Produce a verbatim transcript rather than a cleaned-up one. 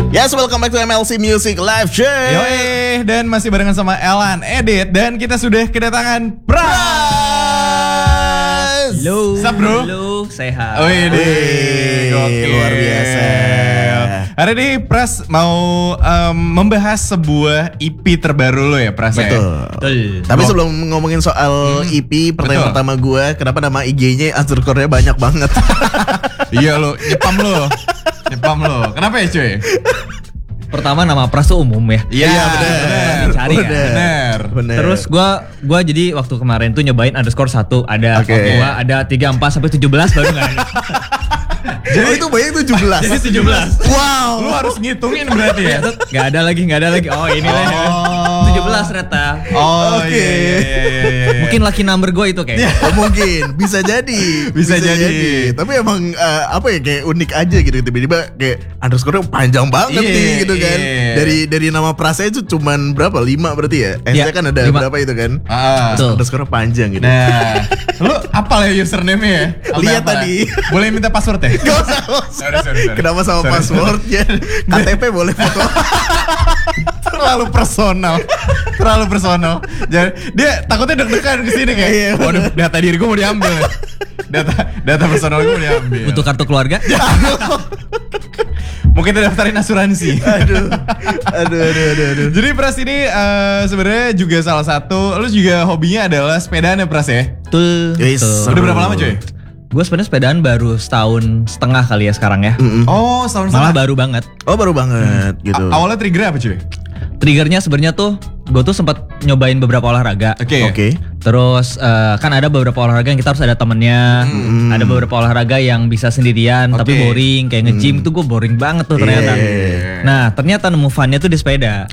Yes, welcome back to M L C Music Live Show. Yoi, dan masih barengan sama Elan, Edit, dan kita sudah kedatangan Pras. Halo. Sup, bro? Halo, sehat. Oh ini luar biasa. Hari ini Pras mau um, membahas sebuah E P terbaru lo ya, Pras. Betul. Ya? Betul. Tapi Oh. sebelum ngomongin soal Hmm, E P, pertanyaan betul. pertama gue, kenapa nama I G-nya underscore-nya banyak banget? Iya lo, nyepam lo. Nyepam lo. Kenapa ya, cuy? Pertama nama Pras tuh umum ya. Iya, benar. Dicari kan? Benar. Bener. Terus gua gua jadi waktu kemarin tuh nyobain underscore satu ada Oke. gua ada tiga empat sampai tujuh belas baru enggak ada. Jadi itu banyak tujuh belas. Jadi tujuh belas. Wow. Lu harus ngitungin berarti ya. Enggak ada lagi, enggak ada lagi. Oh, ini lah. Oh. tujuh belas ternyata. Oh, Oke. iya, iya, iya, iya, iya. Mungkin lucky number gua itu kayaknya. Oh, mungkin bisa jadi, Bisa jadi. Tapi emang eh, apa ya, kayak unik aja gitu, tiba-tiba kayak underscore panjang banget Iya, nih gitu kan. iya. Dari dari nama Prasa itu cuman berapa? lima berarti ya? S-nya Iya, kan ada lima. berapa itu kan? Ah. Betul. Underscore panjang gitu. Nah, lu apal ya username-nya ya? Apa- Lihat apa? tadi. Boleh minta password ya? Gak usah, gak usah. Sorry, sorry, sorry. Kenapa sama Sorry, passwordnya? K T P boleh foto. Terlalu personal. Terlalu personal. Jadi dia takutnya deg-degan ke sini kayak, Iya, waduh, data diri gue mau diambil. Data data personal gue mau diambil. Butuh kartu keluarga? Mungkin kita daftarin asuransi. Aduh, aduh, aduh, aduh, aduh. Jadi Pras ini eh, sebenarnya juga salah satu, lu juga hobinya adalah sepedaan ya, Pras ya? Betul. Yes. betul. Udah berapa lama, cuy? Gue sebenarnya sepedaan baru setahun setengah kali ya sekarang ya. Mm-mm. Oh, setahun Malah setengah. baru banget. Oh, baru banget gitu. A- awalnya trigger apa, cuy? Triggernya sebenarnya tuh gue tuh sempat nyobain beberapa olahraga. Oke. Oke. Terus eh, kan ada beberapa olahraga yang kita harus ada temennya. Hmm. Ada beberapa olahraga yang bisa sendirian tapi Oke. boring. Kayak nge-gym tuh gue boring banget tuh ternyata. Iya. Nah ternyata nemu funnya tuh di sepeda.